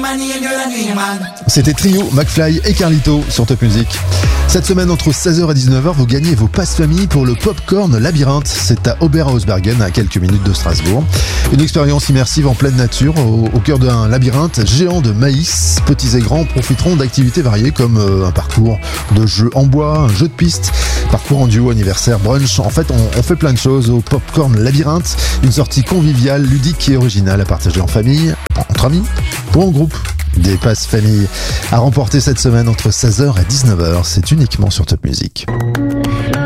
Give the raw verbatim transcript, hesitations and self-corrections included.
C'était Trio, McFly et Carlito sur Top Music. Cette semaine, entre seize heures et dix-neuf heures, vous gagnez vos passes famille pour le Popcorn Labyrinthe. C'est à Oberhausbergen, à quelques minutes de Strasbourg. Une expérience immersive en pleine nature, au, au cœur d'un labyrinthe géant de maïs. Petits et grands profiteront d'activités variées comme euh, un parcours de jeux en bois, un jeu de piste, parcours en duo, anniversaire, brunch. En fait, on, on fait plein de choses au Popcorn Labyrinthe. Une sortie conviviale, ludique et originale à partager en famille, entre amis ou en groupe. Des passes famille à remporter cette semaine entre seize heures et dix-neuf heures. C'est uniquement sur Top Music.